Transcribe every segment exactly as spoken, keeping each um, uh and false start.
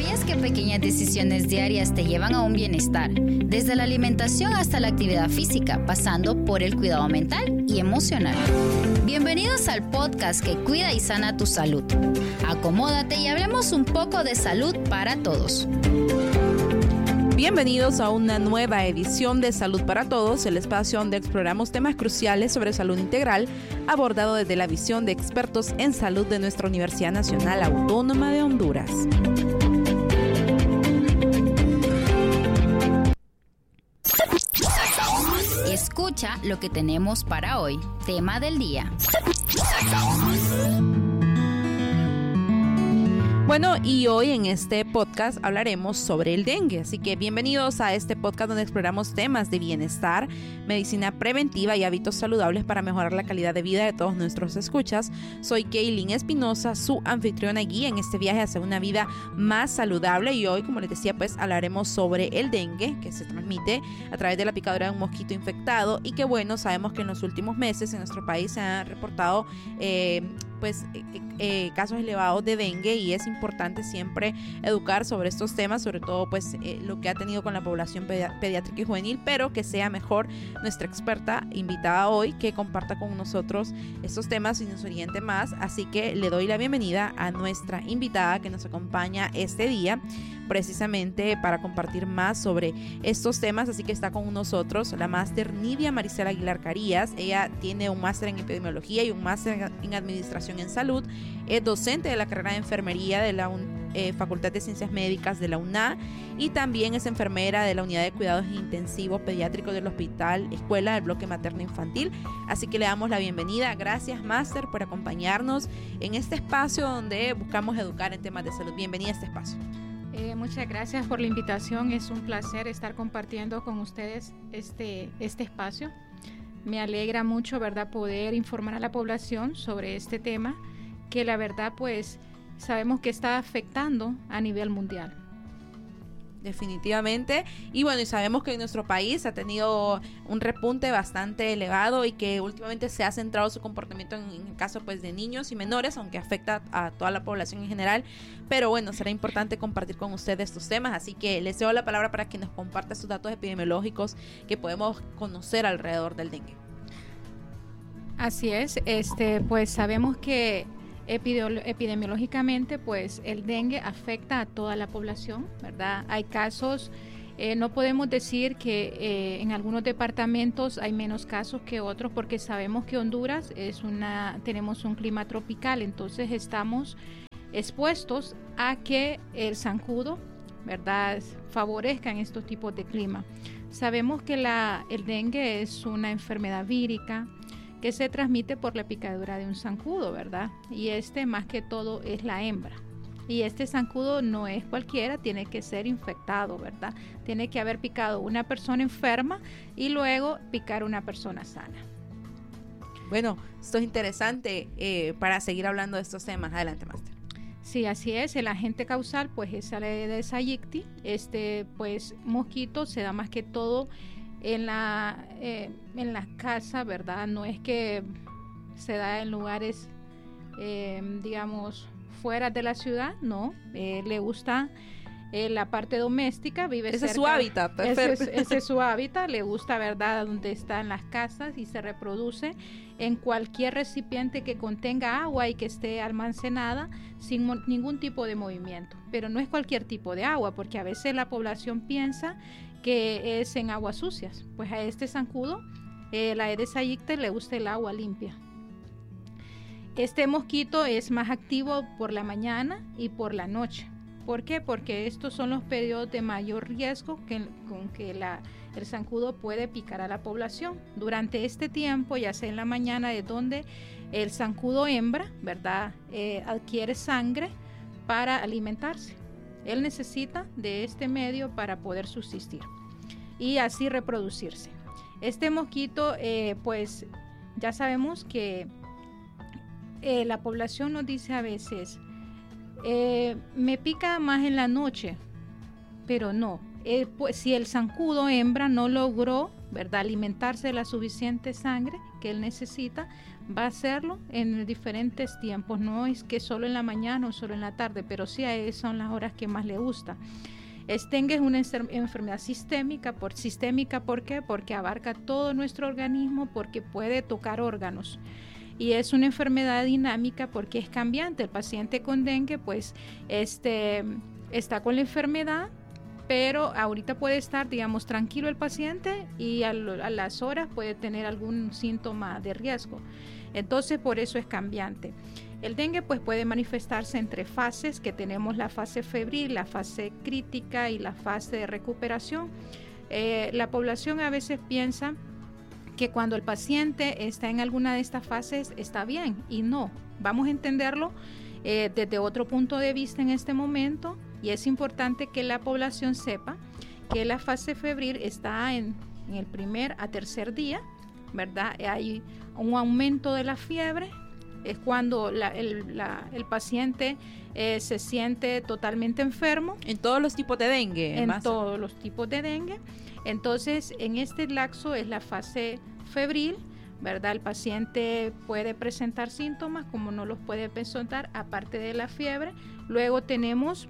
¿Sabías que pequeñas decisiones diarias te llevan a un bienestar? Desde la alimentación hasta la actividad física, pasando por el cuidado mental y emocional. Bienvenidos al podcast que cuida y sana tu salud. Acomódate y hablemos un poco de salud para todos. Bienvenidos a una nueva edición de Salud para Todos, el espacio donde exploramos temas cruciales sobre salud integral, abordado desde la visión de expertos en salud de nuestra Universidad Nacional Autónoma de Honduras. Escucha lo que tenemos para hoy. Tema del día. Bueno, y hoy en este podcast hablaremos sobre el dengue, así que bienvenidos a este podcast donde exploramos temas de bienestar, medicina preventiva y hábitos saludables para mejorar la calidad de vida de todos nuestros escuchas. Soy Kaylin Espinosa, su anfitriona y guía en este viaje hacia una vida más saludable, y hoy, como les decía, pues hablaremos sobre el dengue, que se transmite a través de la picadura de un mosquito infectado, y que bueno, sabemos que en los últimos meses en nuestro país se han reportado eh, pues eh, eh, casos elevados de dengue, y es importante siempre educar sobre estos temas, sobre todo pues eh, lo que ha tenido con la población pedi- pediátrica y juvenil, pero que sea mejor nuestra experta invitada hoy que comparta con nosotros estos temas y nos oriente más. Así que le doy la bienvenida a nuestra invitada que nos acompaña este día precisamente para compartir más sobre estos temas. Así que está con nosotros la máster Nidia Maricela Aguilar Carías. Ella tiene un máster en epidemiología y un máster en administración en salud. Es docente de la carrera de enfermería de la eh, Facultad de Ciencias Médicas de la U N A, y también es enfermera de la Unidad de Cuidados Intensivos Pediátricos del Hospital Escuela del Bloque Materno Infantil. Así que le damos la bienvenida. Gracias, máster, por acompañarnos en este espacio donde buscamos educar en temas de salud. Bienvenida a este espacio. Eh, muchas gracias por la invitación. Es un placer estar compartiendo con ustedes este, este espacio. Me alegra mucho, ¿verdad?, poder informar a la población sobre este tema, que la verdad pues sabemos que está afectando a nivel mundial. Definitivamente. Y bueno, y sabemos que en nuestro país ha tenido un repunte bastante elevado y que últimamente se ha centrado su comportamiento en, en el caso pues de niños y menores, aunque afecta a toda la población en general. Pero bueno, será importante compartir con ustedes estos temas, así que les cedo la palabra para que nos comparta sus datos epidemiológicos que podemos conocer alrededor del dengue. Así es, este pues sabemos que epidemiológicamente pues el dengue afecta a toda la población, ¿verdad? Hay casos, eh, no podemos decir que eh, en algunos departamentos hay menos casos que otros, porque sabemos que Honduras es una, tenemos un clima tropical, entonces estamos expuestos a que el zancudo, ¿verdad?, favorezca en estos tipos de clima. Sabemos que la, el dengue es una enfermedad vírica que se transmite por la picadura de un zancudo, ¿verdad? Y este más que todo es la hembra. Y este zancudo no es cualquiera, tiene que ser infectado, ¿verdad? Tiene que haber picado una persona enferma y luego picar una persona sana. Bueno, esto es interesante eh, para seguir hablando de estos temas. Adelante, máster. Sí, así es. El agente causal pues es el Aedes aegypti. Este pues mosquito se da más que todo en la eh, en las casas, ¿verdad? No es que se da en lugares eh, digamos fuera de la ciudad, no. Eh, le gusta eh, la parte doméstica, vive ese cerca, es su hábitat, perfecto. Ese es, ese es su hábitat, le gusta, ¿verdad?, donde están las casas, y se reproduce en cualquier recipiente que contenga agua y que esté almacenada sin mo- ningún tipo de movimiento. Pero no es cualquier tipo de agua, porque a veces la población piensa que es en aguas sucias. Pues a este zancudo, eh, la Aedes aegypti, le gusta el agua limpia. Este mosquito es más activo por la mañana y por la noche. ¿Por qué? Porque estos son los periodos de mayor riesgo que, con que la, el zancudo puede picar a la población. Durante este tiempo, ya sea en la mañana, es donde el zancudo hembra, ¿verdad?, eh, adquiere sangre para alimentarse. Él necesita de este medio para poder subsistir y así reproducirse. Este mosquito, eh, pues ya sabemos que eh, la población nos dice a veces, eh, me pica más en la noche, pero no. Eh, pues, si el zancudo hembra no logró, ¿verdad?, alimentarse de la suficiente sangre que él necesita va a hacerlo en diferentes tiempos, no es que solo en la mañana o solo en la tarde, pero sí a esas son las horas que más le gusta. El dengue es una enfermedad sistémica. ¿Por sistémica por qué? Porque abarca todo nuestro organismo, porque puede tocar órganos. Y es una enfermedad dinámica porque es cambiante. El paciente con dengue pues este, está con la enfermedad, pero ahorita puede estar, digamos, tranquilo el paciente y a, a las horas puede tener algún síntoma de riesgo. Entonces, por eso es cambiante. El dengue pues puede manifestarse en tres fases, que tenemos la fase febril, la fase crítica y la fase de recuperación. Eh, la población a veces piensa que cuando el paciente está en alguna de estas fases está bien, y no. Vamos a entenderlo eh, desde otro punto de vista en este momento, y es importante que la población sepa que la fase febril está en, en el primer a tercer día, ¿verdad? Hay un aumento de la fiebre. Es cuando la, el, la, el paciente eh, se siente totalmente enfermo. En todos los tipos de dengue. En más. todos los tipos de dengue. Entonces, en este lapso es la fase febril, ¿verdad? El paciente puede presentar síntomas, como no los puede presentar, aparte de la fiebre. Luego tenemos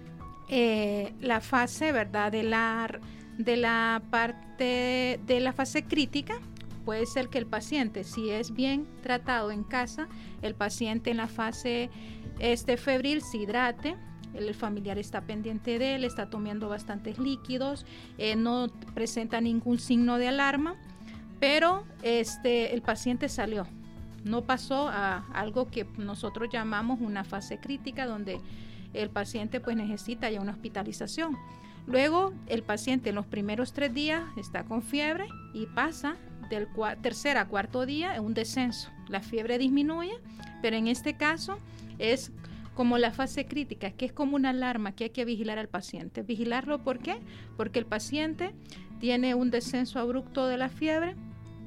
eh, la fase, ¿verdad? De la, de la parte de la fase crítica. Puede ser que el paciente, si es bien tratado en casa, el paciente en la fase este, febril se hidrate, el familiar está pendiente de él, está tomando bastantes líquidos, eh, no presenta ningún signo de alarma, pero este, el paciente salió, no pasó a algo que nosotros llamamos una fase crítica, donde el paciente pues necesita ya una hospitalización. Luego el paciente en los primeros tres días está con fiebre y pasa del tercer a cuarto día en un descenso. La fiebre disminuye, pero en este caso es como la fase crítica, que es como una alarma que hay que vigilar al paciente. ¿Vigilarlo por qué? Porque el paciente tiene un descenso abrupto de la fiebre,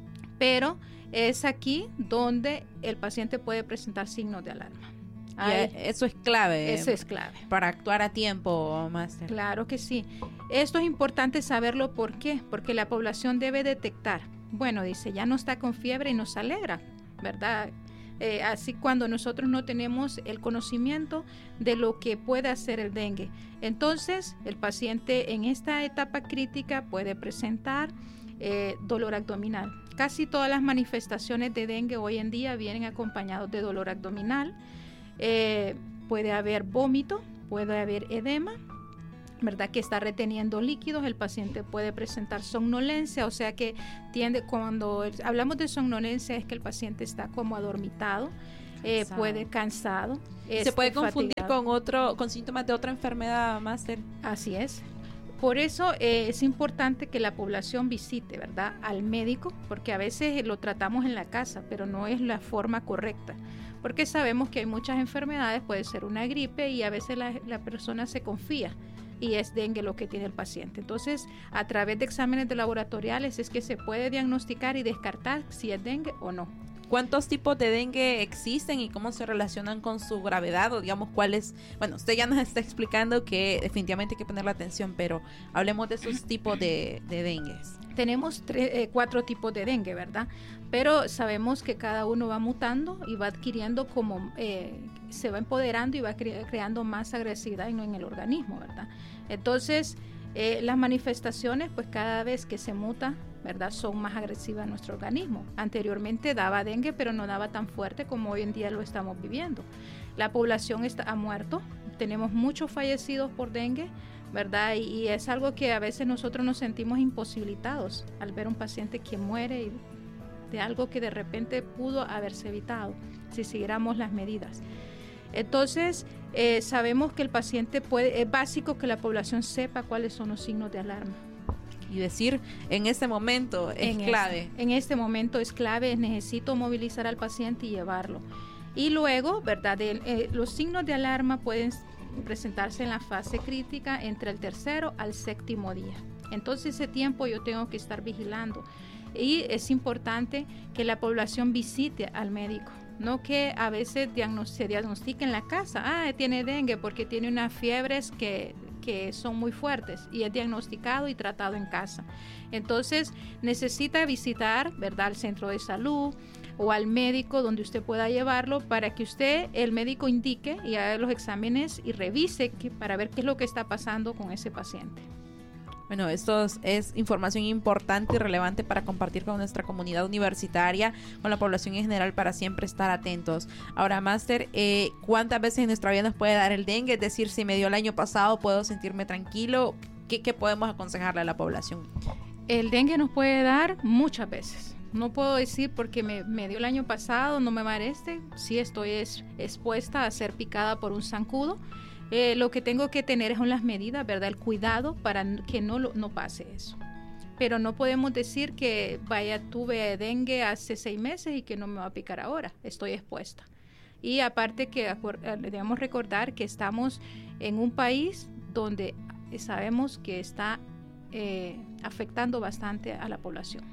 pero es aquí donde el paciente puede presentar signos de alarma. Ahí, eso es clave. Eso es clave. Para actuar a tiempo, máster. Claro que sí. Esto es importante saberlo. ¿Por qué? Porque la población debe detectar. Bueno, dice, ya no está con fiebre y nos alegra, ¿verdad? Eh, así cuando nosotros no tenemos el conocimiento de lo que puede hacer el dengue. Entonces, el paciente en esta etapa crítica puede presentar eh, dolor abdominal. Casi todas las manifestaciones de dengue hoy en día vienen acompañados de dolor abdominal. Eh, puede haber vómito, puede haber edema, ¿verdad? Que está reteniendo líquidos. El paciente puede presentar somnolencia, o sea que tiende, cuando hablamos de somnolencia es que el paciente está como adormitado, eh, puede cansado. Se puede confundir fatigado. con otro, con síntomas de otra enfermedad, máster. Así es. Por eso eh, es importante que la población visite, ¿verdad?, al médico, porque a veces lo tratamos en la casa, pero no es la forma correcta. Porque sabemos que hay muchas enfermedades, puede ser una gripe y a veces la, la persona se confía y es dengue lo que tiene el paciente. Entonces, a través de exámenes de laboratoriales es que se puede diagnosticar y descartar si es dengue o no. ¿Cuántos tipos de dengue existen y cómo se relacionan con su gravedad? O digamos, cuáles, bueno, usted ya nos está explicando que definitivamente hay que ponerle atención, pero hablemos de esos tipos de, de dengues. Tenemos tres, eh, cuatro tipos de dengue, ¿verdad? Pero sabemos que cada uno va mutando y va adquiriendo como, eh, se va empoderando y va cre- creando más agresividad en, en el organismo, ¿verdad? Entonces, eh, las manifestaciones, pues cada vez que se muta, ¿verdad?, son más agresivas en nuestro organismo. Anteriormente daba dengue, pero no daba tan fuerte como hoy en día lo estamos viviendo. La población está, ha muerto, tenemos muchos fallecidos por dengue, ¿verdad? Y, y es algo que a veces nosotros nos sentimos imposibilitados al ver un paciente que muere y de algo que de repente pudo haberse evitado si siguiéramos las medidas. Entonces, eh, sabemos que el paciente puede, es básico que la población sepa cuáles son los signos de alarma. Y decir, en este momento es en clave. Este, en este momento es clave, necesito movilizar al paciente y llevarlo. Y luego, ¿verdad? El, eh, los signos de alarma pueden presentarse en la fase crítica entre el tercero al séptimo día. Entonces, ese tiempo yo tengo que estar vigilando. Y es importante que la población visite al médico. No que a veces diagnos- se diagnostique en la casa, ah, tiene dengue porque tiene unas fiebres que, que son muy fuertes y es diagnosticado y tratado en casa. Entonces necesita visitar, ¿verdad?, el centro de salud, o al médico donde usted pueda llevarlo para que usted, el médico indique y haga los exámenes y revise que, para ver qué es lo que está pasando con ese paciente. Bueno, esto es, es información importante y relevante para compartir con nuestra comunidad universitaria, con la población en general, para siempre estar atentos. Ahora, Máster, eh, ¿cuántas veces en nuestra vida nos puede dar el dengue? Es decir, si me dio el año pasado, ¿puedo sentirme tranquilo? ¿Qué, qué podemos aconsejarle a la población? El dengue nos puede dar muchas veces. No puedo decir porque me, me dio el año pasado, no me va a dar este. Sí estoy es, expuesta a ser picada por un zancudo. Eh, lo que tengo que tener son las medidas, ¿verdad? El cuidado para que no, no pase eso. Pero no podemos decir que, vaya, tuve dengue hace seis meses y que no me va a picar ahora. Estoy expuesta. Y aparte que debemos recordar que estamos en un país donde sabemos que está eh, afectando bastante a la población.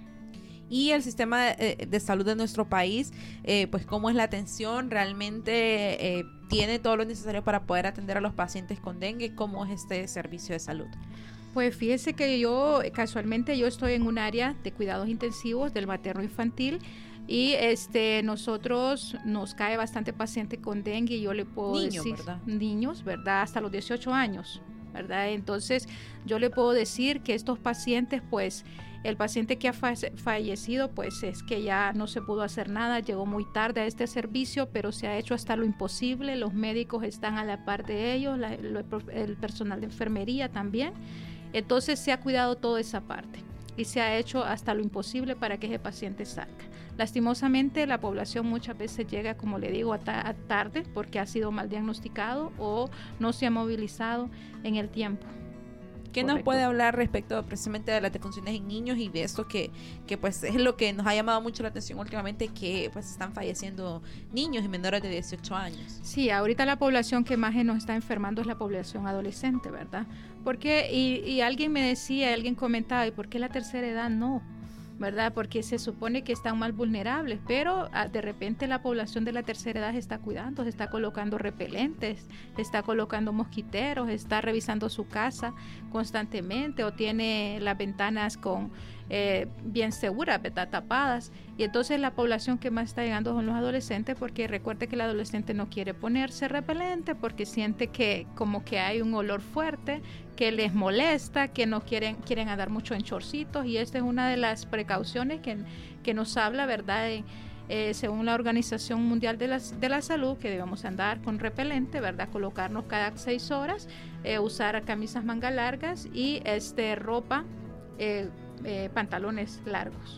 Y el sistema de, de salud de nuestro país, eh, pues cómo es la atención, realmente eh, tiene todo lo necesario para poder atender a los pacientes con dengue. ¿Cómo es este servicio de salud? Pues fíjese que yo, casualmente, yo estoy en un área de cuidados intensivos del materno infantil y este nosotros nos cae bastante paciente con dengue y yo le puedo Niños, decir, ¿verdad? Niños, ¿verdad? Hasta los dieciocho años, ¿verdad? Entonces yo le puedo decir que estos pacientes, pues, el paciente que ha fallecido, pues es que ya no se pudo hacer nada, llegó muy tarde a este servicio, pero se ha hecho hasta lo imposible, los médicos están a la par de ellos, la, lo, el personal de enfermería también, entonces se ha cuidado toda esa parte y se ha hecho hasta lo imposible para que ese paciente salga. Lastimosamente la población muchas veces llega, como le digo, a, ta- a tarde porque ha sido mal diagnosticado o no se ha movilizado en el tiempo. ¿Qué Correcto. nos puede hablar respecto precisamente de las defunciones en niños y de esto que, que pues es lo que nos ha llamado mucho la atención últimamente, que pues están falleciendo niños y menores de dieciocho años? Sí, ahorita la población que más nos está enfermando es la población adolescente, ¿verdad? Porque, y, y alguien me decía, alguien comentaba, ¿y por qué la tercera edad no? ¿Verdad? Porque se supone que están más vulnerables, pero ah, de repente la población de la tercera edad se está cuidando, se está colocando repelentes, está colocando mosquiteros, está revisando su casa constantemente o tiene las ventanas con eh, bien seguras, ¿verdad? Tapadas. Y entonces la población que más está llegando son los adolescentes, porque recuerde que el adolescente no quiere ponerse repelente porque siente que como que hay un olor fuerte, que les molesta, que no quieren quieren andar mucho en chorcitos, y esta es una de las precauciones que, que nos habla, ¿verdad? Eh, eh, según la Organización Mundial de la, de la Salud, que debemos andar con repelente, ¿verdad? Colocarnos cada seis horas, eh, usar camisas manga largas y este ropa, eh, eh, pantalones largos.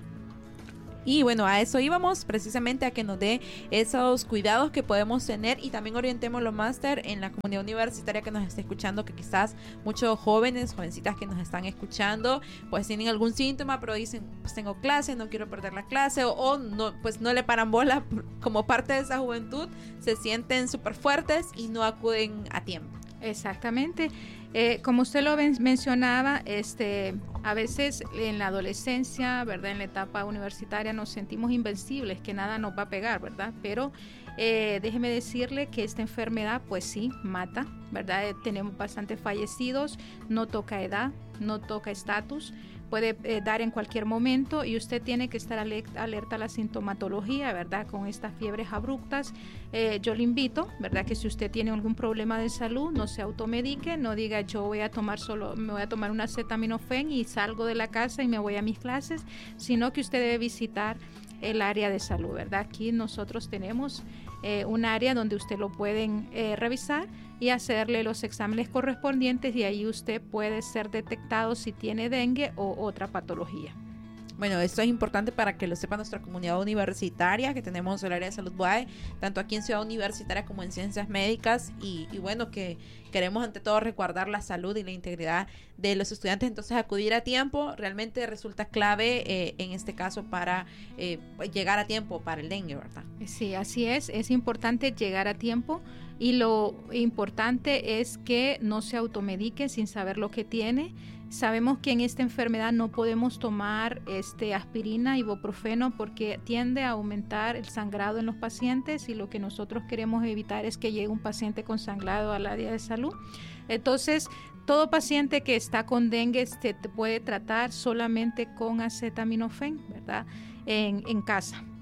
Y bueno, a eso íbamos, precisamente a que nos dé esos cuidados que podemos tener, y también orientémoslo, Máster, en la comunidad universitaria que nos está escuchando, que quizás muchos jóvenes, jovencitas que nos están escuchando, pues tienen algún síntoma, pero dicen, pues tengo clase, no quiero perder la clase, o, o no, pues no le paran bola como parte de esa juventud, se sienten súper fuertes y no acuden a tiempo. Exactamente. Eh, como usted lo men- mencionaba, este, a veces en la adolescencia, ¿verdad? En la etapa universitaria nos sentimos invencibles, que nada nos va a pegar, ¿verdad? Pero eh, déjeme decirle que esta enfermedad, pues sí, mata, ¿verdad? Eh, tenemos bastantes fallecidos, no toca edad, no toca estatus, puede eh, dar en cualquier momento, y usted tiene que estar alerta, alerta a la sintomatología, ¿verdad? Con estas fiebres abruptas, eh, yo le invito, ¿verdad? Que si usted tiene algún problema de salud, no se automedique, no diga yo voy a tomar solo, me voy a tomar una acetaminofén y salgo de la casa y me voy a mis clases, sino que usted debe visitar el área de salud, ¿verdad? Aquí nosotros tenemos eh, un área donde usted lo pueden eh, revisar y hacerle los exámenes correspondientes, y ahí usted puede ser detectado si tiene dengue o otra patología. Bueno, esto es importante para que lo sepa nuestra comunidad universitaria, que tenemos el área de salud B U A E, tanto aquí en Ciudad Universitaria como en Ciencias Médicas, y, y bueno, que queremos ante todo resguardar la salud y la integridad de los estudiantes. Entonces, acudir a tiempo realmente resulta clave eh, en este caso para eh, llegar a tiempo para el dengue, ¿verdad? Sí, así es, es importante llegar a tiempo, y lo importante es que no se automedique sin saber lo que tiene. Sabemos que en esta enfermedad no podemos tomar este, aspirina, ibuprofeno, porque tiende a aumentar el sangrado en los pacientes, y lo que nosotros queremos evitar es que llegue un paciente con sangrado al área de salud. Entonces, todo paciente que está con dengue se puede tratar solamente con acetaminofén, ¿verdad? En, en casa.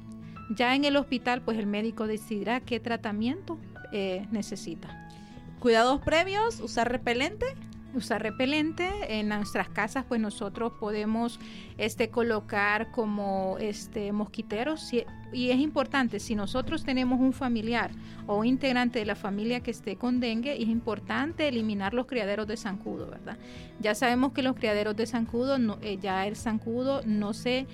Ya en el hospital, pues el médico decidirá qué tratamiento eh, necesita. ¿Cuidados previos? ¿Usar repelente? Usar repelente. En nuestras casas, pues nosotros podemos este, colocar como este, mosquiteros. Si, y es importante, si nosotros tenemos un familiar o un integrante de la familia que esté con dengue, es importante eliminar los criaderos de zancudo, ¿verdad? Ya sabemos que los criaderos de zancudo, no, eh, ya el zancudo no se...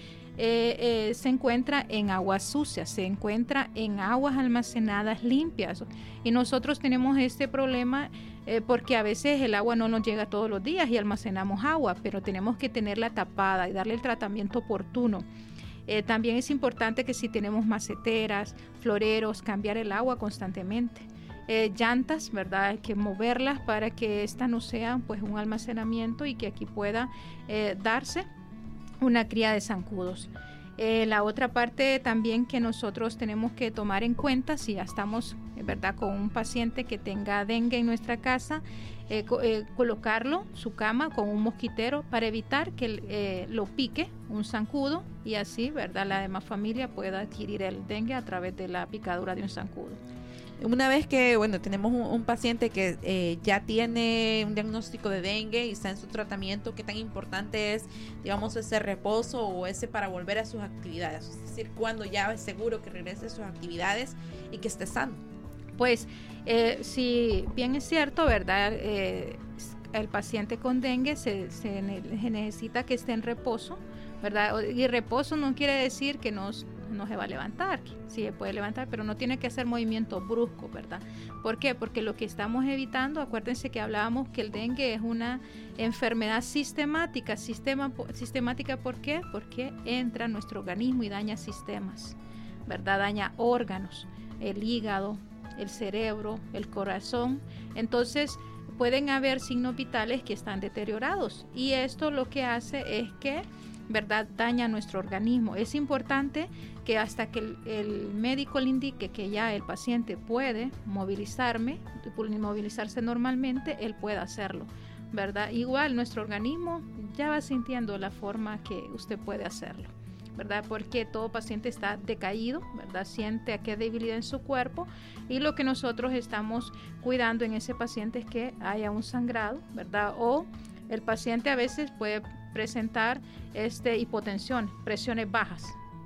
Eh, eh, se encuentra en aguas sucias, se encuentra en aguas almacenadas limpias, y nosotros tenemos este problema eh, porque a veces el agua no nos llega todos los días y almacenamos agua, pero tenemos que tenerla tapada y darle el tratamiento oportuno. Eh, también es importante que si tenemos maceteras, floreros, cambiar el agua constantemente. Eh, llantas, ¿verdad? Hay que moverlas para que éstas no sean pues un almacenamiento y que aquí pueda eh, darse una cría de zancudos. Eh, la otra parte también que nosotros tenemos que tomar en cuenta, si ya estamos, ¿verdad?, con un paciente que tenga dengue en nuestra casa, eh, co- eh, colocarlo, su cama, con un mosquitero para evitar que eh, lo pique un zancudo y así, ¿verdad?, la demás familia pueda adquirir el dengue a través de la picadura de un zancudo. Una vez que, bueno, tenemos un, un paciente que eh, ya tiene un diagnóstico de dengue y está en su tratamiento, ¿qué tan importante es, digamos, ese reposo o ese para volver a sus actividades? Es decir, cuando ya es seguro que regrese a sus actividades y que esté sano. Pues, eh, si bien es cierto, ¿verdad?, eh, el paciente con dengue se, se, se necesita que esté en reposo, ¿verdad? Y reposo no quiere decir que nos, no se va a levantar, sí se puede levantar, pero no tiene que hacer movimientos bruscos, ¿verdad? ¿Por qué? Porque lo que estamos evitando, acuérdense que hablábamos que el dengue es una enfermedad sistemática. Sistema, sistemática, ¿por qué? Porque entra en nuestro organismo y daña sistemas, ¿verdad? Daña órganos, el hígado, el cerebro, el corazón. Entonces, pueden haber signos vitales que están deteriorados y esto lo que hace es que, ¿verdad?, daña nuestro organismo. Es importante que hasta que el, el médico le indique que ya el paciente puede movilizarme, movilizarse normalmente, él pueda hacerlo, ¿verdad? Igual nuestro organismo ya va sintiendo la forma que usted puede hacerlo, ¿verdad? Porque todo paciente está decaído, ¿verdad? Siente aquella debilidad en su cuerpo y lo que nosotros estamos cuidando en ese paciente es que haya un sangrado, ¿verdad? O el paciente a veces puede presentar este, hipotensión, presiones bajas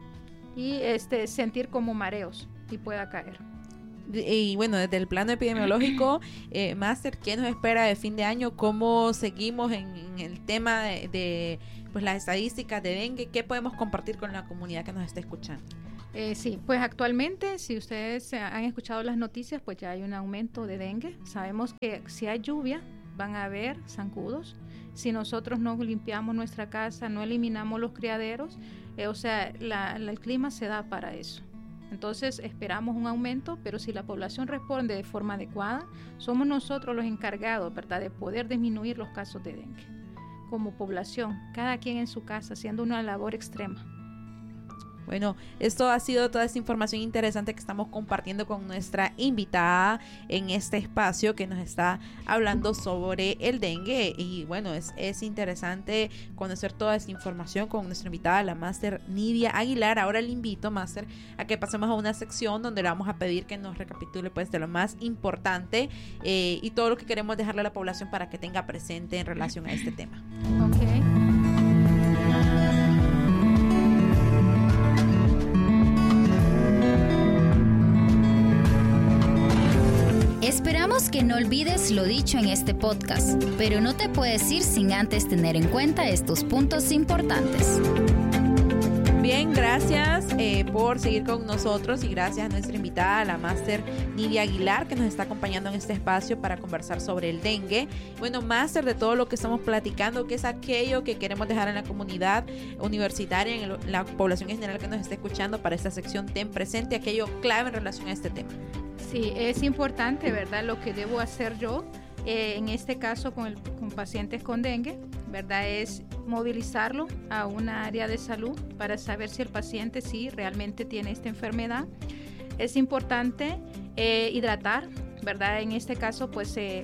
y este, sentir como mareos y pueda caer. Y bueno, desde el plano epidemiológico, eh, Máster, ¿qué nos espera de fin de año? ¿Cómo seguimos en, en el tema de, de pues, las estadísticas de dengue? ¿Qué podemos compartir con la comunidad que nos está escuchando? Eh, sí, pues actualmente, si ustedes han escuchado las noticias, pues ya hay un aumento de dengue. Sabemos que si hay lluvia, van a haber zancudos. Si nosotros no limpiamos nuestra casa, no eliminamos los criaderos, eh, o sea, la, la, el clima se da para eso. Entonces esperamos un aumento, pero si la población responde de forma adecuada, somos nosotros los encargados, ¿verdad?, de poder disminuir los casos de dengue. Como población, cada quien en su casa, haciendo una labor extrema. Bueno, esto ha sido toda esta información interesante que estamos compartiendo con nuestra invitada en este espacio que nos está hablando sobre el dengue. Y bueno, es, es interesante conocer toda esta información con nuestra invitada, la Máster Nidia Aguilar. Ahora le invito, Máster, a que pasemos a una sección donde le vamos a pedir que nos recapitule pues de lo más importante eh, y todo lo que queremos dejarle a la población para que tenga presente en relación a este tema. Okay. Esperamos que no olvides lo dicho en este podcast, pero no te puedes ir sin antes tener en cuenta estos puntos importantes. Bien, gracias eh, por seguir con nosotros y gracias a nuestra invitada, la Máster Nidia Aguilar, que nos está acompañando en este espacio para conversar sobre el dengue. Bueno, Máster, de todo lo que estamos platicando, ¿qué es aquello que queremos dejar en la comunidad universitaria, en el, la población en general que nos está escuchando para esta sección? Ten presente aquello clave en relación a este tema. Sí, es importante, ¿verdad?, lo que debo hacer yo, eh, en este caso con, el, con pacientes con dengue, ¿verdad?, es movilizarlo a una área de salud para saber si el paciente sí realmente tiene esta enfermedad. Es importante eh, hidratar, ¿verdad? En este caso, pues eh,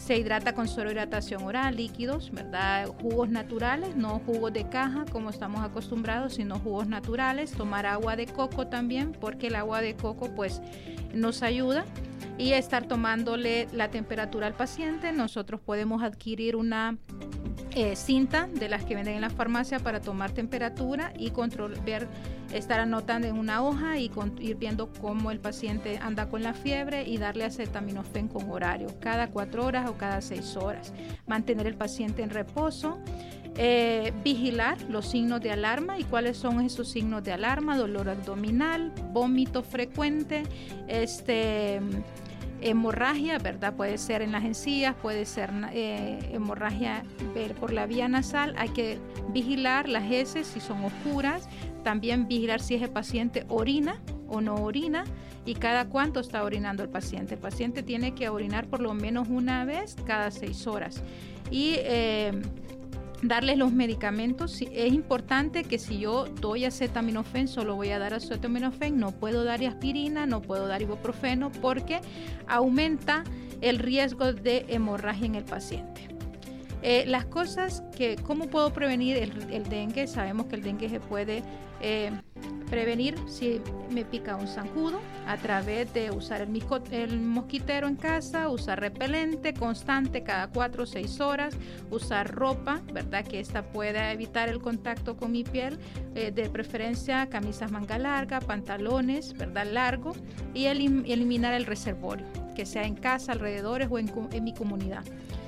Se hidrata con solo hidratación oral, líquidos, ¿verdad? Jugos naturales, no jugos de caja como estamos acostumbrados, sino jugos naturales. Tomar agua de coco también, porque el agua de coco pues nos ayuda. Y estar tomándole la temperatura al paciente. Nosotros podemos adquirir una eh, cinta de las que venden en la farmacia para tomar temperatura y control, ver, estar anotando en una hoja y con, ir viendo cómo el paciente anda con la fiebre y darle acetaminofén con horario, cada cuatro horas o cada seis horas. Mantener el paciente en reposo. Eh, vigilar los signos de alarma. ¿Y cuáles son esos signos de alarma? Dolor abdominal, vómito frecuente, este... hemorragia, ¿verdad? Puede ser en las encías, puede ser eh, hemorragia por la vía nasal. Hay que vigilar las heces si son oscuras, también vigilar si ese paciente orina o no orina y cada cuánto está orinando el paciente. El paciente tiene que orinar por lo menos una vez cada seis horas. Y eh, darles los medicamentos. Es importante que si yo doy acetaminofén, solo voy a dar acetaminofén, no puedo dar aspirina, no puedo dar ibuprofeno, porque aumenta el riesgo de hemorragia en el paciente. Eh, las cosas que, ¿cómo puedo prevenir el, el dengue? Sabemos que el dengue se puede eh, prevenir si me pica un zancudo a través de usar el, misco, el mosquitero en casa, usar repelente constante cada cuatro o seis horas, usar ropa, ¿verdad? Que esta pueda evitar el contacto con mi piel, eh, de preferencia camisas manga larga, pantalones, ¿verdad? Largo, y elim, eliminar el reservorio, que sea en casa, alrededores o en, en mi comunidad.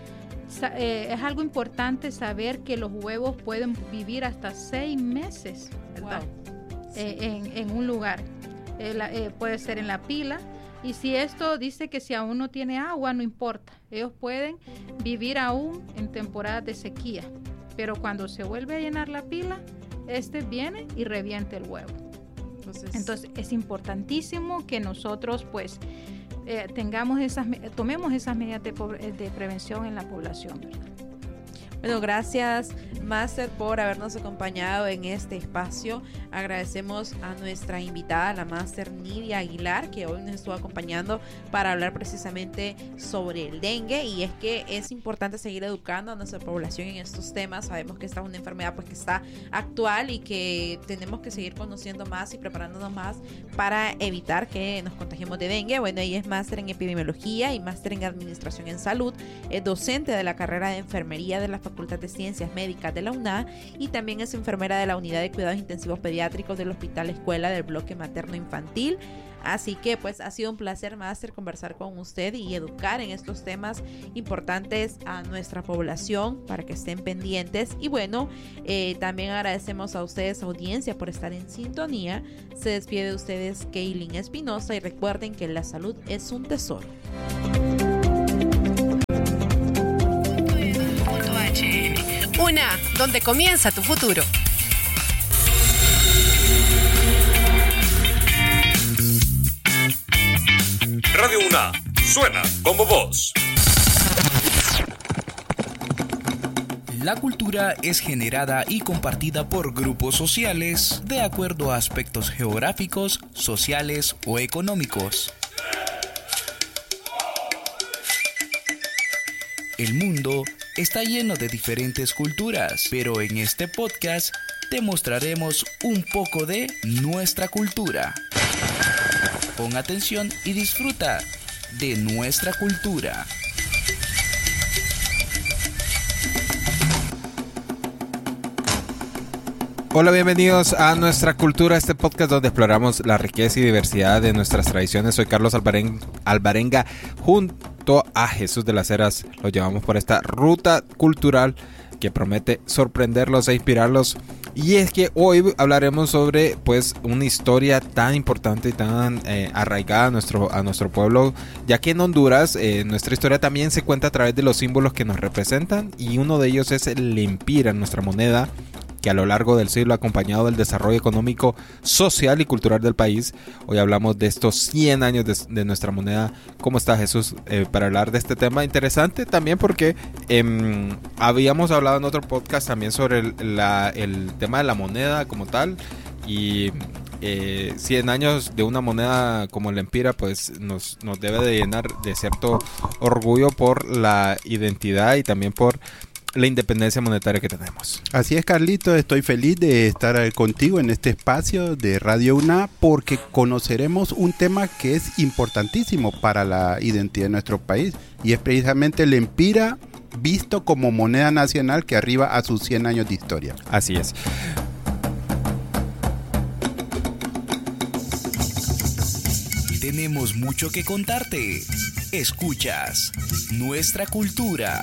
Eh, es algo importante saber que los huevos pueden vivir hasta seis meses, ¿verdad? Wow. Eh, en, en un lugar. Eh, la, eh, puede ser en la pila. Y si esto dice que si aún no tiene agua, no importa. Ellos pueden vivir aún en temporadas de sequía. Pero cuando se vuelve a llenar la pila, este viene y reviente el huevo. Entonces, Entonces es importantísimo que nosotros pues Eh, tengamos esas, tomemos esas medidas de, de prevención en la población, ¿verdad? Bueno, gracias, Máster, por habernos acompañado en este espacio. Agradecemos a nuestra invitada, la Máster Nidia Aguilar, que hoy nos estuvo acompañando para hablar precisamente sobre el dengue. Y es que es importante seguir educando a nuestra población en estos temas. Sabemos que esta es una enfermedad pues que está actual y que tenemos que seguir conociendo más y preparándonos más para evitar que nos contagiemos de dengue. Bueno, ella es Máster en Epidemiología y Máster en Administración en Salud. Es docente de la carrera de Enfermería de la Facultad de Ciencias Médicas de la U N A y también es enfermera de la Unidad de Cuidados Intensivos Pediátricos del Hospital Escuela del Bloque Materno Infantil. Así que pues ha sido un placer, Máster, conversar con usted y educar en estos temas importantes a nuestra población para que estén pendientes. Y bueno, eh, también agradecemos a ustedes, audiencia, por estar en sintonía. Se despide de ustedes Kaylin Espinosa y recuerden que la salud es un tesoro. Una, donde comienza tu futuro. Radio U N A, suena como vos. La cultura es generada y compartida por grupos sociales de acuerdo a aspectos geográficos, sociales o económicos. El mundo está lleno de diferentes culturas, pero en este podcast te mostraremos un poco de nuestra cultura. Pon atención y disfruta de nuestra cultura. Hola, bienvenidos a Nuestra Cultura, este podcast donde exploramos la riqueza y diversidad de nuestras tradiciones. Soy Carlos Albaren- Alvarenga, junto a Jesús de las Heras. Los llevamos por esta ruta cultural que promete sorprenderlos e inspirarlos. Y es que hoy hablaremos sobre pues una historia tan importante y tan eh, arraigada a nuestro, a nuestro pueblo, ya que en Honduras eh, nuestra historia también se cuenta a través de los símbolos que nos representan, y uno de ellos es el lempira, nuestra moneda, que a lo largo del siglo ha acompañado el desarrollo económico, social y cultural del país. Hoy hablamos de estos cien años de, de nuestra moneda. ¿Cómo está, Jesús? Eh, para hablar de este tema interesante también, porque eh, habíamos hablado en otro podcast también sobre el, la, el tema de la moneda como tal, y eh, cien años de una moneda como el Empira pues nos, nos debe de llenar de cierto orgullo por la identidad y también por la independencia monetaria que tenemos. Así es, Carlito, estoy feliz de estar contigo en este espacio de Radio UNA porque conoceremos un tema que es importantísimo para la identidad de nuestro país y es precisamente el Empira visto como moneda nacional que arriba a sus cien años de historia. Así es. Tenemos mucho que contarte. Escuchas Nuestra Cultura.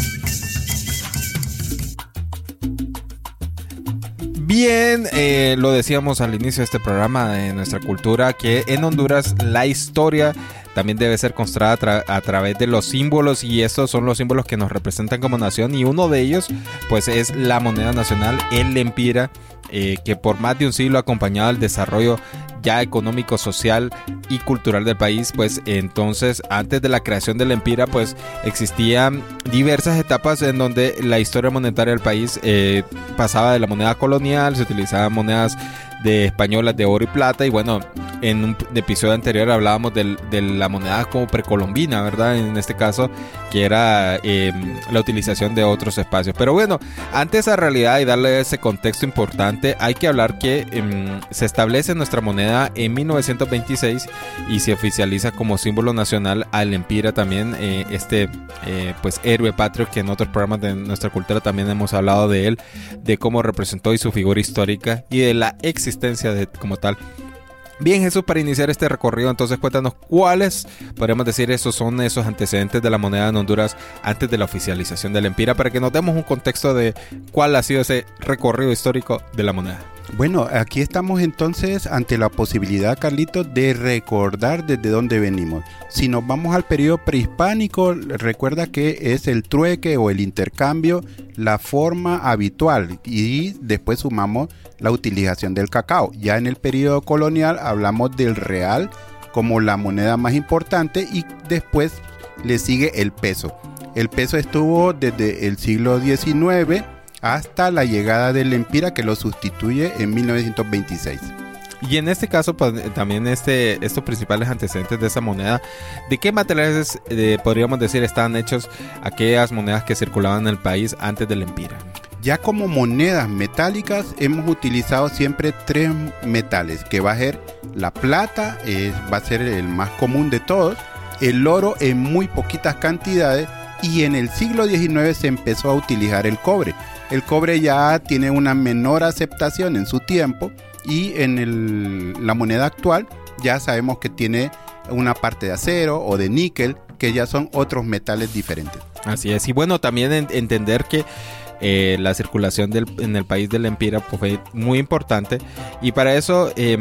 Bien, eh, lo decíamos al inicio de este programa de Nuestra Cultura, que en Honduras la historia también debe ser construida a, tra- a través de los símbolos, y estos son los símbolos que nos representan como nación, y uno de ellos pues es la moneda nacional, el Empira, eh, que por más de un siglo ha acompañado el desarrollo ya económico, social y cultural del país. Pues entonces, antes de la creación del Empira, pues existían diversas etapas en donde la historia monetaria del país eh, pasaba de la moneda colonial, se utilizaban monedas de españolas de oro y plata, y bueno, en un episodio anterior hablábamos del, de la moneda como precolombina, ¿verdad? En este caso, que era eh, la utilización de otros espacios. Pero bueno, ante esa realidad y darle ese contexto importante, hay que hablar que eh, se establece nuestra moneda en mil novecientos veintiséis y se oficializa como símbolo nacional al Empira también, eh, este eh, pues héroe patrio que en otros programas de Nuestra Cultura también hemos hablado de él, de cómo representó y su figura histórica y de la existencia de como tal. Bien, Jesús, para iniciar este recorrido, entonces cuéntanos cuáles, podríamos decir, esos son esos antecedentes de la moneda en Honduras antes de la oficialización del Empira, para que nos demos un contexto de cuál ha sido ese recorrido histórico de la moneda. Bueno, aquí estamos entonces ante la posibilidad, Carlito, de recordar desde dónde venimos. Si nos vamos al periodo prehispánico, recuerda que es el trueque o el intercambio la forma habitual, y después sumamos la utilización del cacao. Ya en el periodo colonial hablamos del real como la moneda más importante, y después le sigue el peso. El peso estuvo desde el siglo diecinueve hasta la llegada del Empira, que lo sustituye en mil novecientos veintiséis. Y en este caso, pues, también este, estos principales antecedentes de esa moneda, ¿de qué materiales eh, podríamos decir están hechos aquellas monedas que circulaban en el país antes del Empira? Ya como monedas metálicas hemos utilizado siempre tres metales, que va a ser la plata, eh, va a ser el más común de todos, el oro en muy poquitas cantidades, y en el siglo diecinueve se empezó a utilizar el cobre. El cobre ya tiene una menor aceptación en su tiempo, y en el, la moneda actual ya sabemos que tiene una parte de acero o de níquel, que ya son otros metales diferentes. Así es, y bueno, también en, entender que eh, la circulación del, en el país del Empira pues, fue muy importante, y para eso eh,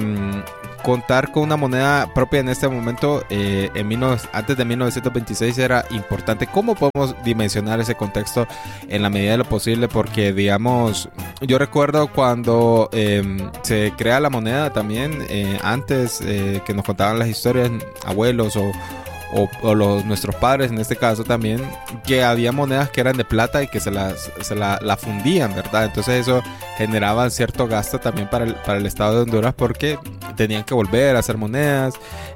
contar con una moneda propia en este momento, eh, en mil, antes de mil novecientos veintiséis, era importante. ¿Cómo podemos dimensionar ese contexto en la medida de lo posible? Porque, digamos, yo recuerdo cuando eh, se crea la moneda también, eh, antes eh, que nos contaban las historias, abuelos o O, o los, nuestros padres en este caso también, que había monedas que eran de plata y que se las se la, la fundían, ¿verdad? Entonces eso generaba cierto gasto también para el, para el estado de Honduras, porque tenían que volver a hacer monedas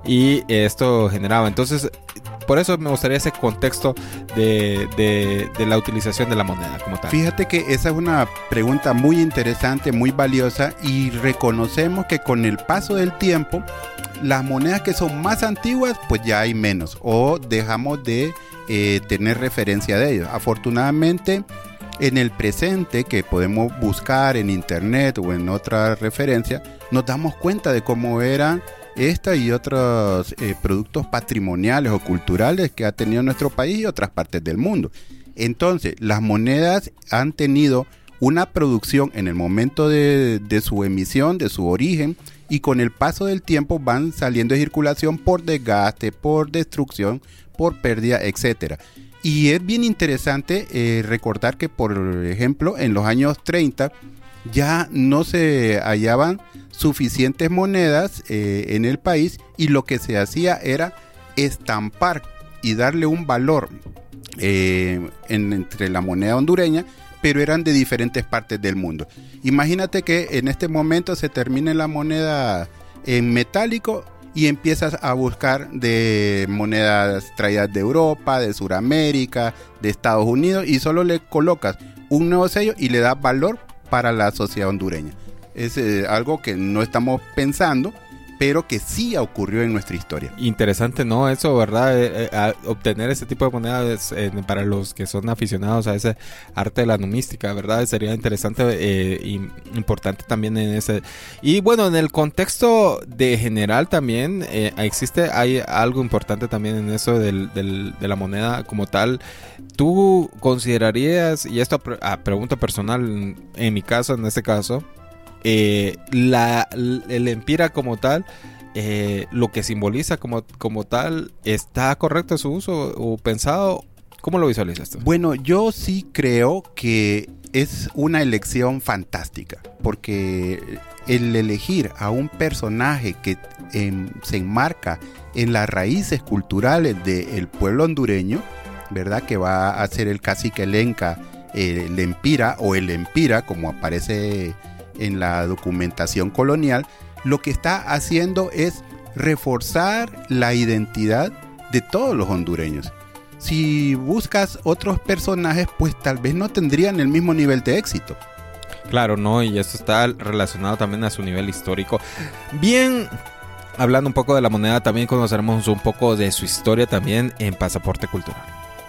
y esto generaba. Entonces, por eso me gustaría ese contexto de, de, de la utilización de la moneda como tal. Fíjate que esa es una pregunta muy interesante, muy valiosa, y reconocemos que con el paso del tiempo las monedas que son más antiguas pues ya hay menos, o dejamos de eh, tener referencia de ellos. Afortunadamente, en el presente, que podemos buscar en internet o en otra referencia, nos damos cuenta de cómo eran esta y otros eh, productos patrimoniales o culturales que ha tenido nuestro país y otras partes del mundo. Entonces, las monedas han tenido una producción en el momento de, de su emisión, de su origen, y con el paso del tiempo van saliendo de circulación por desgaste, por destrucción, por pérdida, etcétera. Y es bien interesante eh, recordar que, por ejemplo, en los años treinta ya no se hallaban suficientes monedas eh, en el país, y lo que se hacía era estampar y darle un valor eh, en, entre la moneda hondureña pero eran de diferentes partes del mundo. Imagínate que en este momento se termine la moneda en metálico y empiezas a buscar de monedas traídas de Europa, de Sudamérica, de Estados Unidos, y solo le colocas un nuevo sello y le das valor para la sociedad hondureña. Es eh, algo que no estamos pensando, pero que sí ocurrió en nuestra historia. Interesante, ¿no? Eso, ¿verdad? Eh, eh, obtener ese tipo de monedas eh, para los que son aficionados a ese arte de la numística, ¿verdad? Sería interesante e eh, importante también en ese. Y bueno, en el contexto de general también eh, existe, hay algo importante también en eso del, del, de la moneda como tal. ¿Tú considerarías, y esto a, a pregunta personal, en mi caso, en este caso, Eh, la, el empira como tal, eh, lo que simboliza como, como tal, ¿está correcto su uso o pensado? ¿Cómo lo visualizas tú? Bueno, yo sí creo que es una elección fantástica, porque el elegir a un personaje que eh, se enmarca en las raíces culturales del pueblo hondureño, ¿verdad? Que va a ser el cacique Lenca, eh, el empira o el empira, como aparece en la documentación colonial, lo que está haciendo es reforzar la identidad de todos los hondureños. Si buscas otros personajes, pues tal vez no tendrían el mismo nivel de éxito. Claro, no, y esto está relacionado también a su nivel histórico. Bien, hablando un poco de la moneda, también conoceremos un poco de su historia también en Pasaporte Cultural.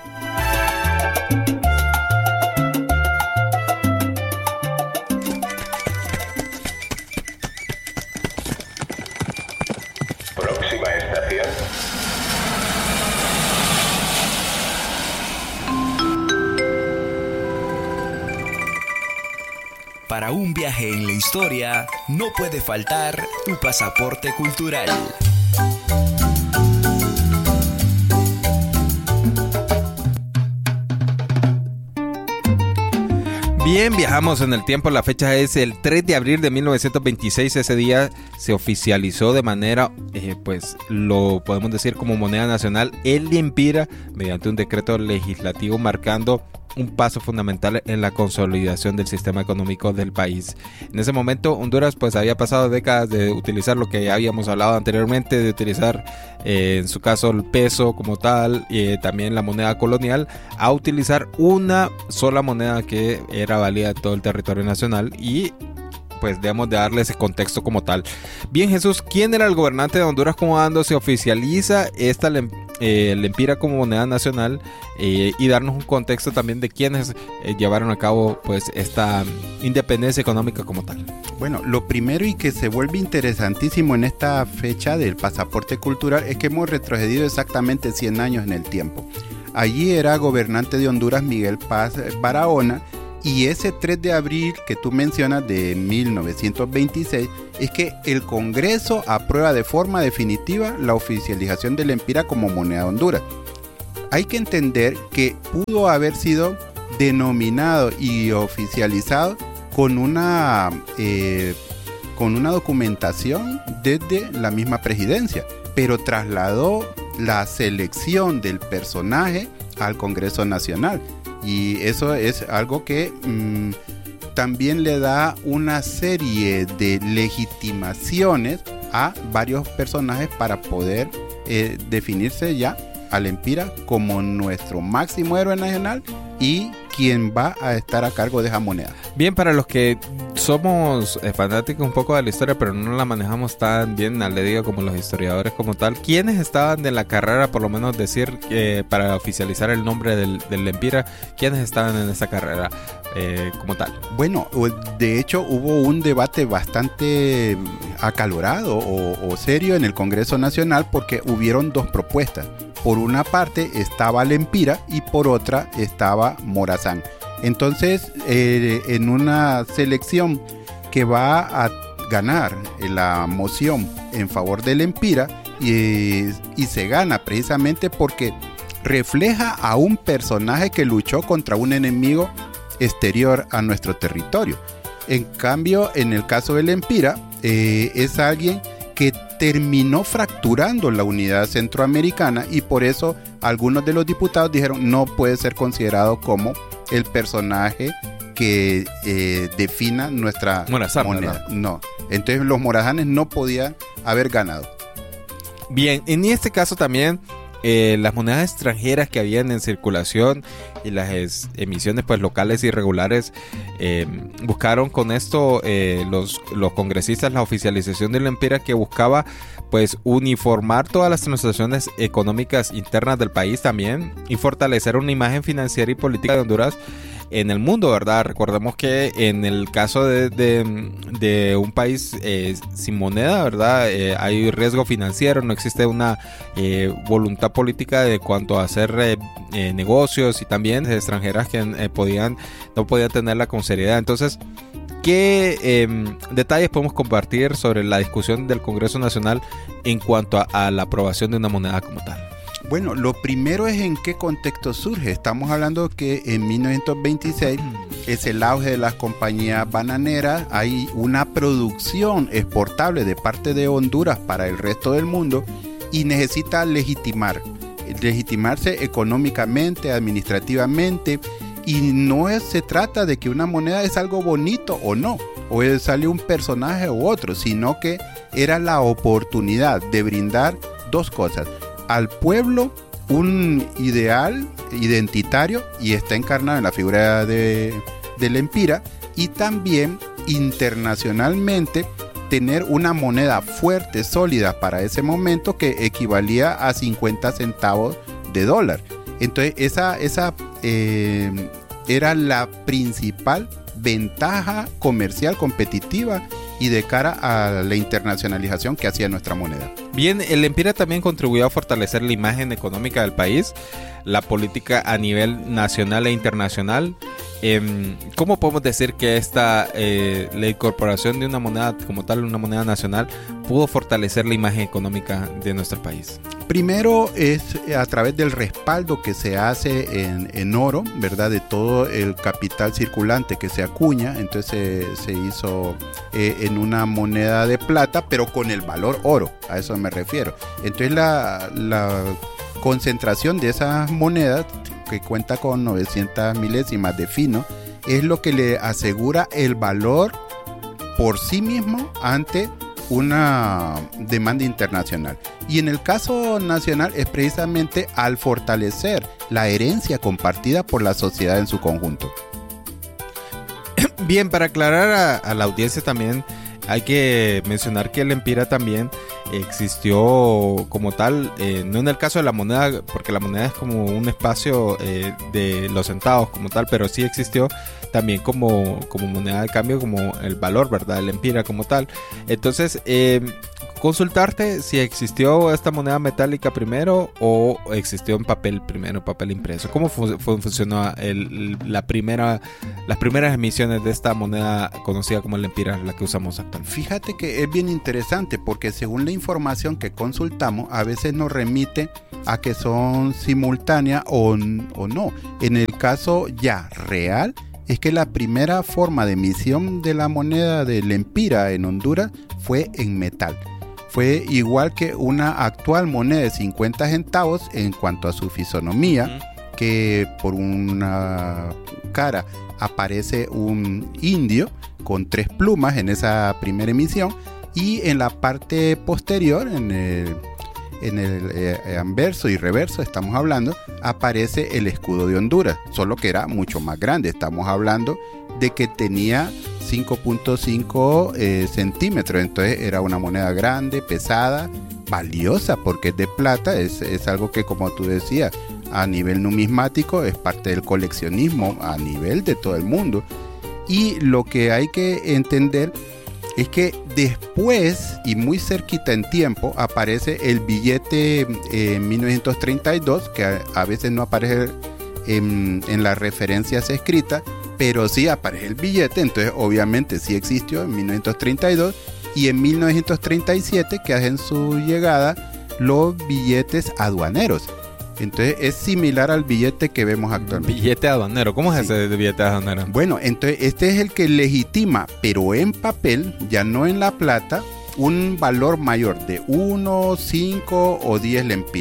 Para un viaje en la historia, no puede faltar tu pasaporte cultural. Bien, viajamos en el tiempo. La fecha es el tres de abril de mil novecientos veintiséis. Ese día se oficializó de manera, eh, pues lo podemos decir como moneda nacional, el empira, mediante un decreto legislativo marcando un paso fundamental en la consolidación del sistema económico del país. En ese momento Honduras pues había pasado décadas de utilizar lo que habíamos hablado anteriormente, de utilizar eh, en su caso el peso como tal y eh, también la moneda colonial, a utilizar una sola moneda que era válida en todo el territorio nacional, y pues debemos de darle ese contexto como tal. Bien, Jesús, ¿quién era el gobernante de Honduras cuando se oficializa esta eh, el empira como moneda nacional? Eh, y darnos un contexto también de quiénes eh, llevaron a cabo pues esta independencia económica como tal. Bueno, lo primero y que se vuelve interesantísimo en esta fecha del pasaporte cultural es que hemos retrocedido exactamente cien años en el tiempo. Allí era gobernante de Honduras Miguel Paz Barahona. Y ese tres de abril que tú mencionas de mil novecientos veintiséis es que el Congreso aprueba de forma definitiva la oficialización del empira como moneda de Honduras. Hay que entender que pudo haber sido denominado y oficializado con una, eh, con una documentación desde la misma presidencia, pero trasladó la selección del personaje al Congreso Nacional. Y eso es algo que mmm, también le da una serie de legitimaciones a varios personajes para poder eh, definirse ya al empira como nuestro máximo héroe nacional y quien va a estar a cargo de esa moneda. Bien, para los que somos eh, fanáticos un poco de la historia, pero no la manejamos tan bien al dedillo como los historiadores como tal, ¿quiénes estaban de la carrera, por lo menos decir, eh, para oficializar el nombre del, del empira, quiénes estaban en esa carrera eh, como tal? Bueno, de hecho hubo un debate bastante acalorado o, o serio en el Congreso Nacional porque hubieron dos propuestas. Por una parte estaba el empira y por otra estaba Morazán. Entonces, eh, en una selección que va a ganar la moción en favor del empira, y, y se gana precisamente porque refleja a un personaje que luchó contra un enemigo exterior a nuestro territorio. En cambio, en el caso del empira, eh, es alguien que terminó fracturando la unidad centroamericana y por eso algunos de los diputados dijeron no puede ser considerado como el personaje que eh, defina nuestra Morazán, moneda. ¿verdad? No. Entonces los morazanes no podían haber ganado. Bien, en este caso también eh, las monedas extranjeras que habían en circulación y las es, emisiones pues locales y regulares eh, buscaron con esto eh, los, los congresistas la oficialización de la empira que buscaba pues uniformar todas las transacciones económicas internas del país también y fortalecer una imagen financiera y política de Honduras en el mundo, ¿verdad? Recordemos que en el caso de, de, de un país eh, sin moneda, ¿verdad? Eh, hay riesgo financiero, no existe una eh, voluntad política de cuanto a hacer eh, eh, negocios y también extranjeras que eh, podían no podían tenerla con seriedad. Entonces, ¿qué eh, detalles podemos compartir sobre la discusión del Congreso Nacional en cuanto a, a la aprobación de una moneda como tal? Bueno, lo primero es en qué contexto surge. Estamos hablando que en mil novecientos veintiséis es el auge de las compañías bananeras, hay una producción exportable de parte de Honduras para el resto del mundo y necesita legitimar, legitimarse económicamente, administrativamente, y no es, se trata de que una moneda es algo bonito o no, o es, sale un personaje u otro, sino que era la oportunidad de brindar dos cosas. Al pueblo un ideal identitario y está encarnado en la figura de, de la empira, y también internacionalmente tener una moneda fuerte, sólida para ese momento que equivalía a cincuenta centavos de dólar. Entonces esa, esa eh, era la principal ventaja comercial competitiva y de cara a la internacionalización que hacía nuestra moneda. Bien, el empira también contribuyó a fortalecer la imagen económica del país, la política a nivel nacional e internacional. Eh, ¿Cómo podemos decir que esta eh, la incorporación de una moneda como tal, una moneda nacional, pudo fortalecer la imagen económica de nuestro país? Primero es a través del respaldo que se hace en, en oro, ¿verdad? De todo el capital circulante que se acuña, entonces se, se hizo eh, en una moneda de plata, pero con el valor oro, a eso me refiero. Entonces la, la concentración de esas monedas, que cuenta con novecientas milésimas de fino, es lo que le asegura el valor por sí mismo ante una demanda internacional. Y en el caso nacional es precisamente al fortalecer la herencia compartida por la sociedad en su conjunto. Bien, para aclarar a, a la audiencia también hay que mencionar que el empira también existió como tal, eh, no en el caso de la moneda, porque la moneda es como un espacio eh, de los centavos como tal, pero sí existió también como, como moneda de cambio, como el valor, ¿verdad? El empira como tal. Entonces, eh, consultarte si existió esta moneda metálica primero o existió en papel primero, papel impreso. ¿Cómo fu- fu- funcionó el, la primera, las primeras emisiones de esta moneda conocida como el empira, la que usamos actualmente? Fíjate que es bien interesante porque según la información que consultamos, a veces nos remite a que son simultáneas o, o no. En el caso ya real, es que la primera forma de emisión de la moneda del empira en Honduras fue en metal. Fue igual que una actual moneda de cincuenta centavos en cuanto a su fisonomía, uh-huh. que por una cara aparece un indio con tres plumas en esa primera emisión, y en la parte posterior, en el, en el eh, anverso y reverso, estamos hablando, aparece el escudo de Honduras, solo que era mucho más grande. Estamos hablando de que tenía cinco punto cinco eh, centímetros, entonces era una moneda grande, pesada, valiosa porque es de plata, es, es algo que, como tú decías, a nivel numismático es parte del coleccionismo a nivel de todo el mundo. Y lo que hay que entender es que después y muy cerquita en tiempo aparece el billete eh, en mil novecientos treinta y dos, que a, a veces no aparece en, en las referencias escritas, pero sí aparece el billete. Entonces obviamente sí existió en mil novecientos treinta y dos, y en mil novecientos treinta y siete que hacen su llegada los billetes aduaneros. Entonces es similar al billete que vemos actualmente. Billete aduanero, ¿cómo es sí. ese billete aduanero? Bueno, entonces este es el que legitima, pero en papel, ya no en la plata, un valor mayor de uno, cinco o diez lempiras.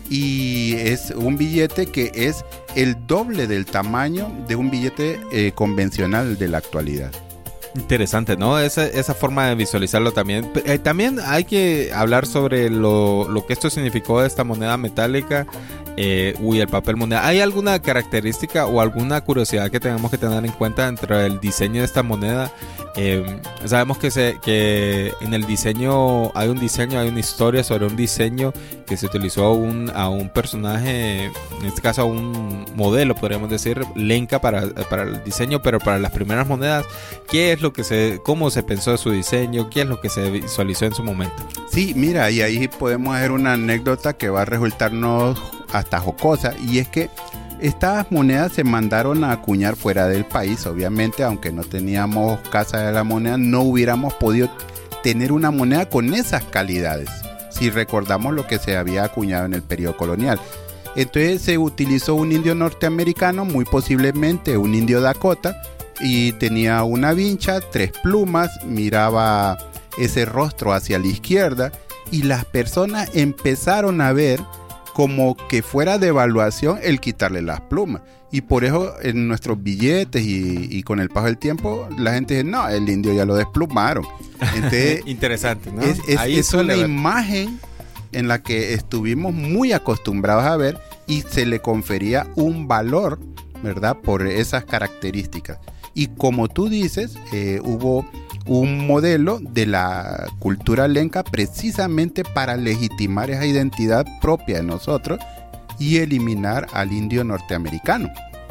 y es un billete que es el doble del tamaño de un billete eh, convencional de la actualidad. Interesante, ¿no? Esa, esa forma de visualizarlo también. Eh, también hay que hablar sobre lo, lo que esto significó de esta moneda metálica. Eh, uy, el papel moneda. ¿Hay alguna característica o alguna curiosidad que tenemos que tener en cuenta dentro del diseño de esta moneda? Eh, sabemos que, se, que en el diseño hay un diseño, hay una historia sobre un diseño que se utilizó a un, a un personaje, en este caso a un modelo, podríamos decir, lenca para, para el diseño, pero para las primeras monedas, ¿qué es lo que se, cómo se pensó de su diseño? ¿Qué es lo que se visualizó en su momento? Sí, mira, y ahí podemos hacer una anécdota que va a resultarnos hasta jocosa, y es que estas monedas se mandaron a acuñar fuera del país. Obviamente, aunque no teníamos casa de la moneda, no hubiéramos podido tener una moneda con esas calidades, si recordamos lo que se había acuñado en el periodo colonial. Entonces se utilizó un indio norteamericano, muy posiblemente un indio Dakota, y tenía una vincha, tres plumas, miraba ese rostro hacia la izquierda, y las personas empezaron a ver como que fuera devaluación el quitarle las plumas. Y por eso en nuestros billetes y, y con el paso del tiempo, la gente dice, no, el indio ya lo desplumaron. Entonces, interesante, ¿no? Es, es, Ahí es una ver. imagen en la que estuvimos muy acostumbrados a ver y se le confería un valor, ¿verdad? Por esas características. Y como tú dices, eh, hubo un modelo de la cultura lenca precisamente para legitimar esa identidad propia de nosotros y eliminar al indio norteamericano.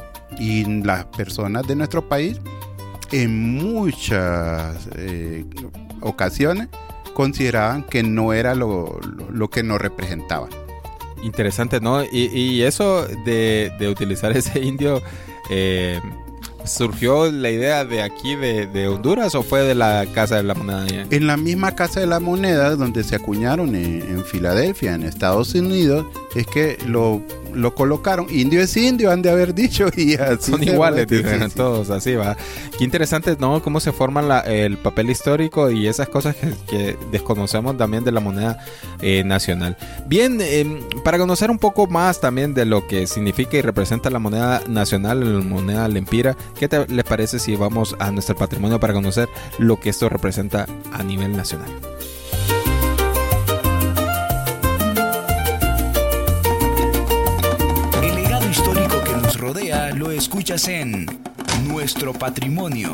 Y las personas de nuestro país en muchas eh, ocasiones consideraban que no era lo, lo, lo que nos representaba. Interesante, ¿no? Y, y eso de, de utilizar ese indio... Eh, ¿surgió la idea de aquí de, de Honduras o fue de la Casa de la Moneda? Ya? En la misma Casa de la Moneda donde se acuñaron en, en Filadelfia, en Estados Unidos, es que lo, lo colocaron. Indio es indio, han de haber dicho, y así son iguales, dicen todos, así va. Qué interesante, ¿no? Cómo se forma la, el papel histórico y esas cosas que, que desconocemos también de la moneda eh, nacional. Bien, eh, para conocer un poco más también de lo que significa y representa la moneda nacional, la moneda lempira, ¿qué te, les parece si vamos a nuestro patrimonio para conocer lo que esto representa a nivel nacional? El legado histórico que nos rodea lo escuchas en Nuestro Patrimonio.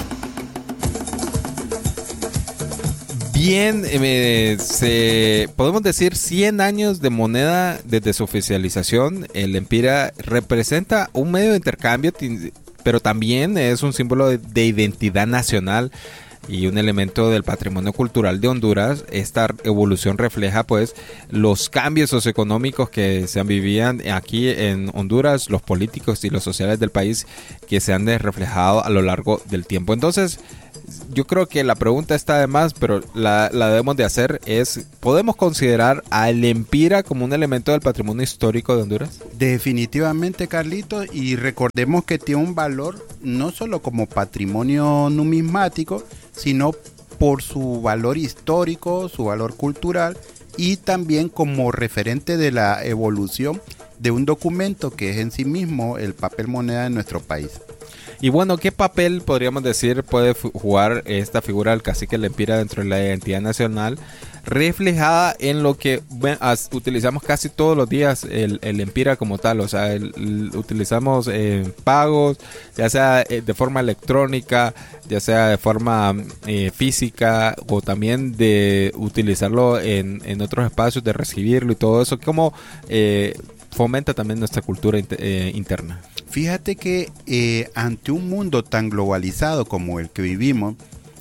Bien, eh, se, podemos decir cien años de moneda desde su oficialización. El lempira representa un medio de intercambio, pero también es un símbolo de, de identidad nacional y un elemento del patrimonio cultural de Honduras. Esta evolución refleja pues los cambios socioeconómicos que se vivían aquí en Honduras, los políticos y los sociales del país que se han reflejado a lo largo del tiempo. Entonces, yo creo que la pregunta está de más, pero la, la debemos de hacer es, ¿podemos considerar al lempira como un elemento del patrimonio histórico de Honduras? Definitivamente, Carlitos, y recordemos que tiene un valor no solo como patrimonio numismático, sino por su valor histórico, su valor cultural y también como referente de la evolución de un documento que es en sí mismo el papel moneda de nuestro país. Y bueno, ¿qué papel podríamos decir puede jugar esta figura del cacique lempira dentro de la identidad nacional, reflejada en lo que bueno, as, utilizamos casi todos los días el, el lempira como tal? O sea, el, el, utilizamos eh, pagos, ya sea eh, de forma electrónica, ya sea de forma eh, física, o también de utilizarlo en, en otros espacios, de recibirlo y todo eso. ¿Cómo eh, fomenta también nuestra cultura inter, eh, interna? Fíjate que eh, ante un mundo tan globalizado como el que vivimos,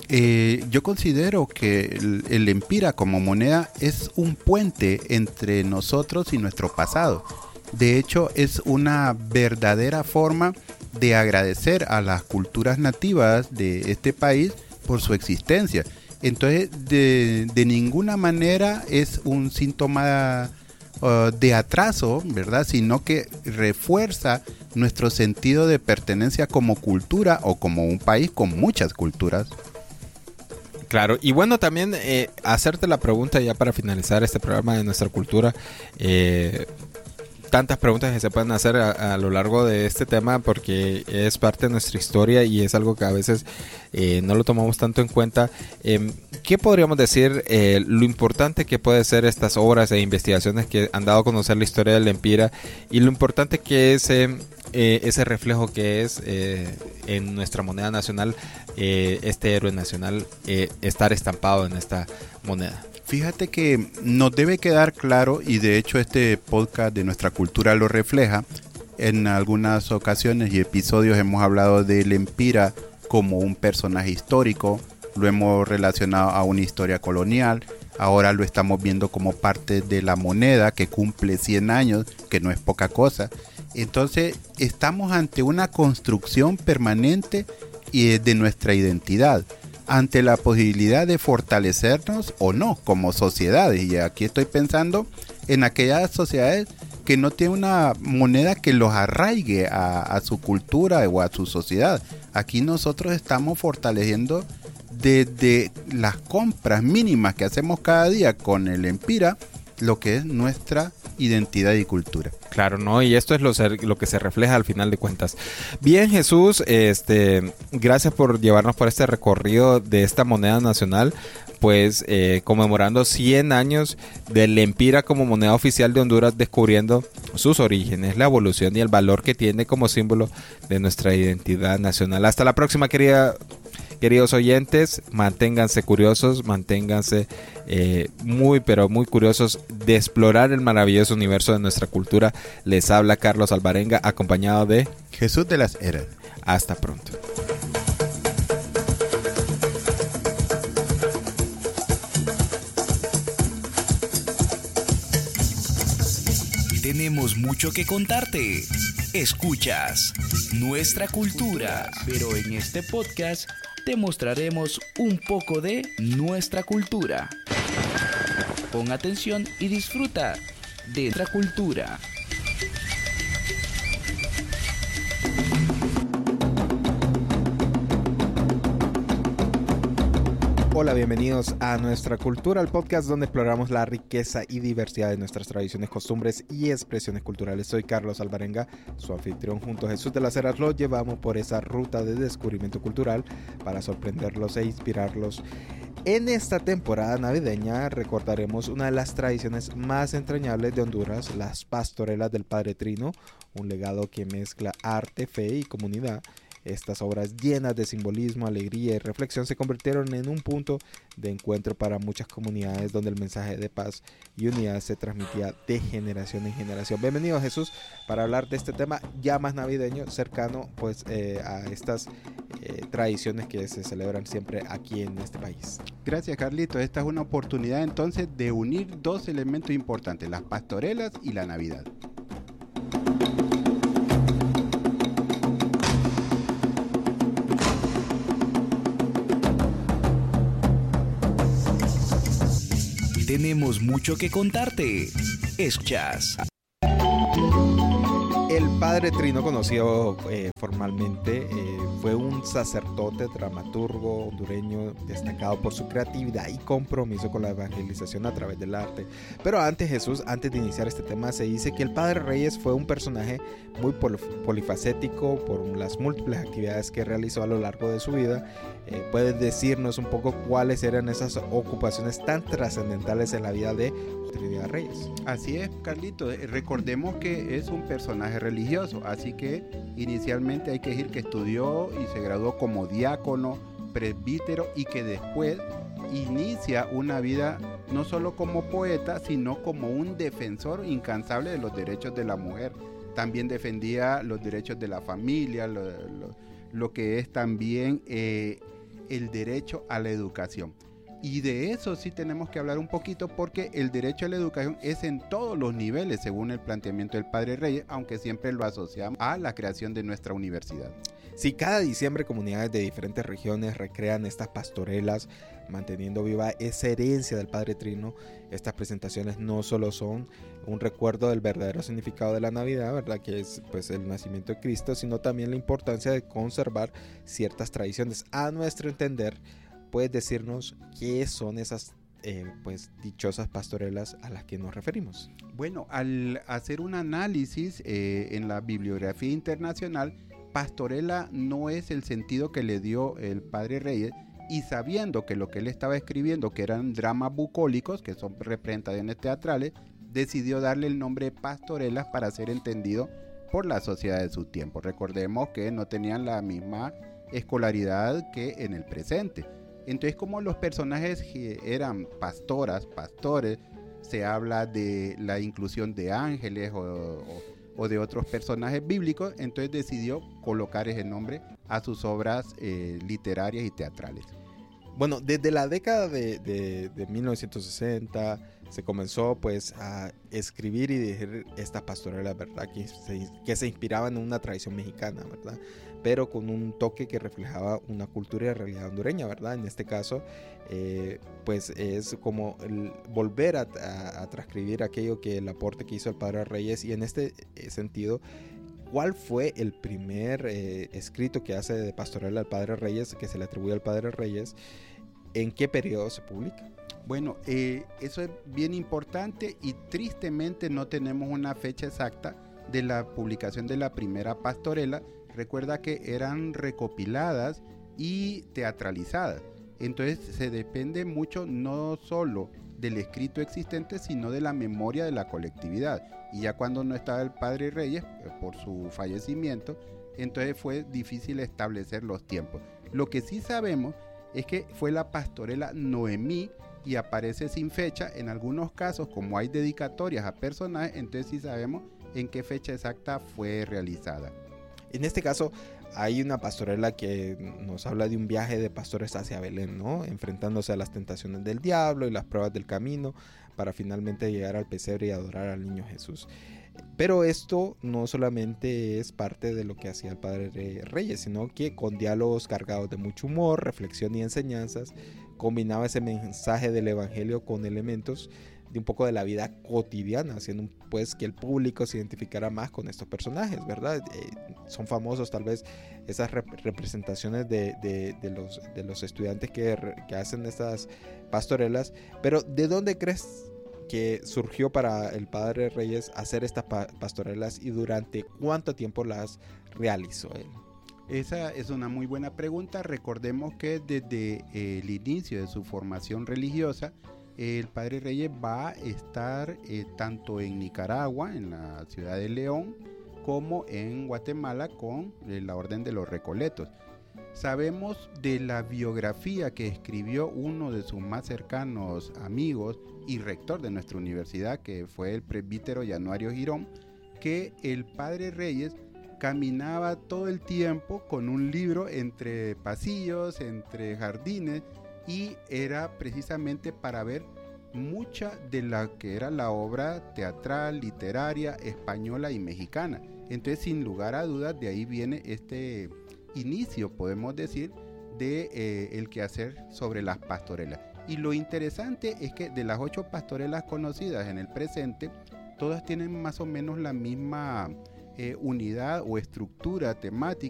eh, yo considero que el, el lempira como moneda es un puente entre nosotros y nuestro pasado. De hecho, es una verdadera forma de agradecer a las culturas nativas de este país por su existencia. Entonces, de, de ninguna manera es un síntoma Uh, de atraso, ¿verdad? Sino que refuerza nuestro sentido de pertenencia como cultura o como un país con muchas culturas. Claro, y bueno, también eh, hacerte la pregunta ya para finalizar este programa de nuestra cultura. Eh, tantas preguntas que se pueden hacer a, a lo largo de este tema porque es parte de nuestra historia y es algo que a veces eh, no lo tomamos tanto en cuenta. Eh, ¿Qué podríamos decir eh, lo importante que puede ser estas obras e investigaciones que han dado a conocer la historia del Lempira y lo importante que es eh, eh, ese reflejo que es eh, en nuestra moneda nacional, eh, este héroe nacional, eh, estar estampado en esta moneda? Fíjate que nos debe quedar claro, y de hecho este podcast de nuestra cultura lo refleja. En algunas ocasiones y episodios hemos hablado de Lempira como un personaje histórico, lo hemos relacionado a una historia colonial, ahora lo estamos viendo como parte de la moneda que cumple cien años, que no es poca cosa. Entonces estamos ante una construcción permanente de nuestra identidad, ante la posibilidad de fortalecernos o no como sociedades. Y aquí estoy pensando en aquellas sociedades que no tienen una moneda que los arraigue a, a su cultura o a su sociedad. Aquí nosotros estamos fortaleciendo desde las compras mínimas que hacemos cada día con el Lempira lo que es nuestra identidad y cultura. Claro, ¿no? Y esto es lo, lo que se refleja al final de cuentas. Bien, Jesús, este, gracias por llevarnos por este recorrido de esta moneda nacional, pues eh, conmemorando cien años del Lempira como moneda oficial de Honduras, descubriendo sus orígenes, la evolución y el valor que tiene como símbolo de nuestra identidad nacional. Hasta la próxima, querida Queridos oyentes, manténganse curiosos, manténganse eh, muy pero muy curiosos de explorar el maravilloso universo de nuestra cultura. Les habla Carlos Alvarenga, acompañado de Jesús de las Heras. Hasta pronto. Tenemos mucho que contarte. Escuchas Nuestra Cultura, pero en este podcast te mostraremos un poco de nuestra cultura. Pon atención y disfruta de nuestra cultura. Hola, bienvenidos a Nuestra Cultura, el podcast donde exploramos la riqueza y diversidad de nuestras tradiciones, costumbres y expresiones culturales. Soy Carlos Alvarenga, su anfitrión. Junto a Jesús de las Heras los llevamos por esa ruta de descubrimiento cultural para sorprenderlos e inspirarlos. En esta temporada navideña recordaremos una de las tradiciones más entrañables de Honduras, las pastorelas del Padre Trino, un legado que mezcla arte, fe y comunidad. Estas obras llenas de simbolismo, alegría y reflexión se convirtieron en un punto de encuentro para muchas comunidades donde el mensaje de paz y unidad se transmitía de generación en generación. Bienvenido, Jesús, para hablar de este tema ya más navideño, cercano pues eh, a estas eh, tradiciones que se celebran siempre aquí en este país. Gracias, Carlito. Esta es una oportunidad entonces de unir dos elementos importantes, las pastorelas y la Navidad. Tenemos mucho que contarte. Escuchas. El Padre Trino, conocido eh, formalmente, eh, fue un sacerdote, dramaturgo hondureño destacado por su creatividad y compromiso con la evangelización a través del arte. Pero antes, Jesús, antes de iniciar este tema, se dice que el Padre Reyes fue un personaje muy pol- polifacético por las múltiples actividades que realizó a lo largo de su vida. Eh, ¿Puedes decirnos un poco cuáles eran esas ocupaciones tan trascendentales en la vida de Trinidad Reyes? Así es, Carlito. Recordemos que es un personaje religioso, así que inicialmente hay que decir que estudió y se graduó como diácono, presbítero, y que después inicia una vida no solo como poeta, sino como un defensor incansable de los derechos de la mujer. También defendía los derechos de la familia, lo, lo, lo que es también eh, el derecho a la educación. Y de eso sí tenemos que hablar un poquito, porque el derecho a la educación es en todos los niveles, según el planteamiento del Padre Reyes, aunque siempre lo asociamos a la creación de nuestra universidad. Sí, cada diciembre comunidades de diferentes regiones recrean estas pastorelas, manteniendo viva esa herencia del Padre Trino. Estas presentaciones no solo son un recuerdo del verdadero significado de la Navidad, ¿verdad?, que es pues el nacimiento de Cristo, sino también la importancia de conservar ciertas tradiciones. A nuestro entender, ¿puedes decirnos qué son esas eh, pues dichosas pastorelas a las que nos referimos? Bueno, al hacer un análisis eh, en la bibliografía internacional, pastorela no es el sentido que le dio el padre Reyes, y sabiendo que lo que él estaba escribiendo, que eran dramas bucólicos, que son representaciones teatrales, decidió darle el nombre pastorelas para ser entendido por la sociedad de su tiempo. Recordemos que no tenían la misma escolaridad que en el presente. Entonces, como los personajes eran pastoras, pastores, se habla de la inclusión de ángeles o, o, o de otros personajes bíblicos, entonces decidió colocar ese nombre a sus obras eh, literarias y teatrales. Bueno, desde la década de, de, de mil novecientos sesenta se comenzó pues a escribir y dirigir estas pastorelas, ¿verdad? Que se, que se inspiraban en una tradición mexicana, ¿verdad? Pero con un toque que reflejaba una cultura y realidad hondureña, ¿verdad? En este caso, eh, pues es como el volver a, a, a transcribir aquello que el aporte que hizo el padre Reyes, y en este sentido, ¿cuál fue el primer eh, escrito que hace de pastorela al padre Reyes, que se le atribuye al padre Reyes? ¿En qué periodo se publica? Bueno, eh, eso es bien importante y tristemente no tenemos una fecha exacta de la publicación de la primera pastorela. Recuerda que eran recopiladas y teatralizadas. Entonces se depende mucho no solo del escrito existente, sino de la memoria de la colectividad. Y ya cuando no estaba el padre Reyes, por su fallecimiento, entonces fue difícil establecer los tiempos. Lo que sí sabemos es que fue la pastorela Noemí y aparece sin fecha. En algunos casos, como hay dedicatorias a personajes, entonces sí sabemos en qué fecha exacta fue realizada. En este caso hay una pastorela que nos habla de un viaje de pastores hacia Belén, ¿no? Enfrentándose a las tentaciones del diablo y las pruebas del camino para finalmente llegar al pesebre y adorar al niño Jesús. Pero esto no solamente es parte de lo que hacía el padre Reyes, sino que con diálogos cargados de mucho humor, reflexión y enseñanzas, combinaba ese mensaje del evangelio con elementos de un poco de la vida cotidiana, haciendo pues que el público se identificara más con estos personajes, ¿verdad? Eh, son famosos tal vez esas rep representaciones de, de, de, los, de los estudiantes que, que hacen estas pastorelas, pero ¿de dónde crees que surgió para el padre Reyes hacer estas pa pastorelas y durante cuánto tiempo las realizó él? Esa es una muy buena pregunta. Recordemos que desde el inicio de su formación religiosa, el padre Reyes va a estar eh, tanto en Nicaragua, en la ciudad de León, como en Guatemala con eh, la Orden de los Recoletos. Sabemos de la biografía que escribió uno de sus más cercanos amigos y rector de nuestra universidad, que fue el presbítero Januario Girón, que el padre Reyes caminaba todo el tiempo con un libro entre pasillos, entre jardines, y era precisamente para ver mucha de la que era la obra teatral, literaria, española y mexicana. Entonces, sin lugar a dudas, de ahí viene este inicio, podemos decir, de eh, el quehacer sobre las pastorelas. Y lo interesante es que de las ocho pastorelas conocidas en el presente, todas tienen más o menos la misma eh, unidad o estructura temática.